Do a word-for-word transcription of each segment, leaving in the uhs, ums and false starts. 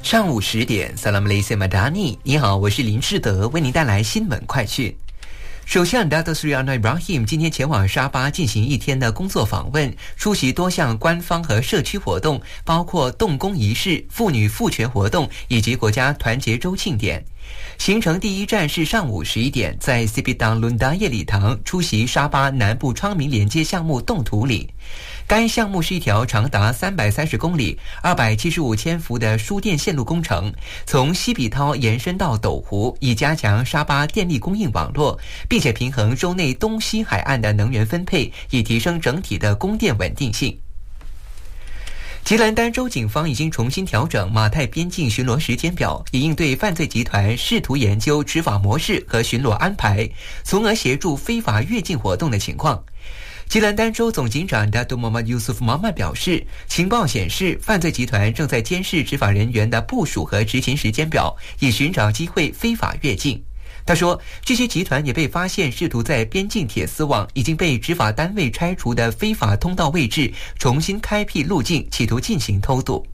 上午十点 Salam Malaysia Madani， 你好，我是林志德，为您带来新闻快讯。首相 Datuk Seri Anwar Ibrahim 今天前往沙巴进行一天的工作访问，出席多项官方和社区活动，包括动工仪式、妇女赋权活动以及国家团结周庆典。行程第一站是上午十一点，在 Sipitang Lundaye 礼堂出席沙巴南部昌明连接项目动土礼。该项目是一条长达三百三十公里、二百七十五千伏的输电线路工程，从西比涛延伸到斗湖，以加强沙巴电力供应网络，并且平衡州内东西海岸的能源分配，以提升整体的供电稳定性。吉兰丹州警方已经重新调整马泰边境巡逻时间表，以应对犯罪集团试图研究执法模式和巡逻安排，从而协助非法越境活动的情况。吉兰丹州总警长 Datuk Muhammad Yusuf Muhammad 表示，情报显示犯罪集团正在监视执法人员的部署和执勤时间表，以寻找机会非法越境。他说，这些集团也被发现试图在边境铁丝网已经被执法单位拆除的非法通道位置重新开辟路径，企图进行偷渡。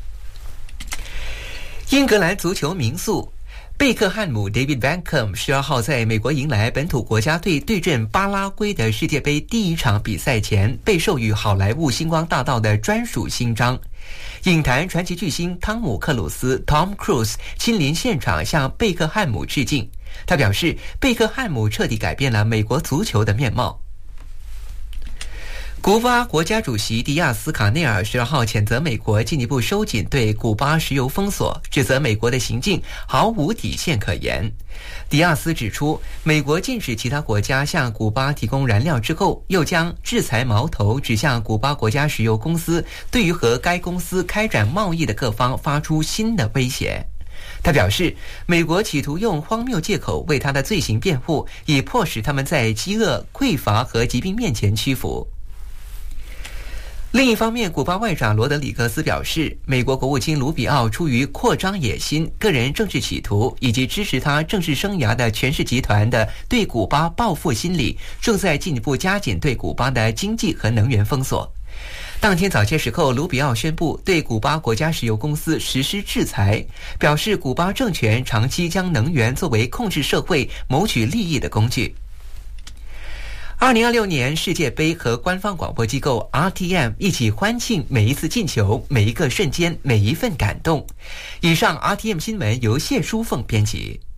英格兰足球名宿贝克汉姆 David Beckham 十二号在美国迎来本土国家队对阵巴拉圭的世界杯第一场比赛前，被授予好莱坞星光大道的专属勋章。影坛传奇巨星汤姆克鲁斯 Tom Cruise 亲临现场向贝克汉姆致敬。他表示，贝克汉姆彻底改变了美国足球的面貌。古巴国家主席迪亚斯卡内尔十二号谴责美国进一步收紧对古巴石油封锁，指责美国的行径毫无底线可言。迪亚斯指出，美国禁止其他国家向古巴提供燃料之后，又将制裁矛头指向古巴国家石油公司，对于和该公司开展贸易的各方发出新的威胁。他表示，美国企图用荒谬借口为他的罪行辩护，以迫使他们在饥饿、匮乏和疾病面前屈服。另一方面，古巴外长罗德里格斯表示，美国国务卿卢比奥出于扩张野心、个人政治企图以及支持他政治生涯的权势集团的对古巴报复心理，正在进一步加紧对古巴的经济和能源封锁。当天早些时候，卢比奥宣布对古巴国家石油公司实施制裁，表示古巴政权长期将能源作为控制社会、谋取利益的工具。二零二六年世界杯和官方广播机构 R T M 一起欢庆每一次进球、每一个瞬间、每一份感动。以上 R T M 新闻由谢淑凤编辑。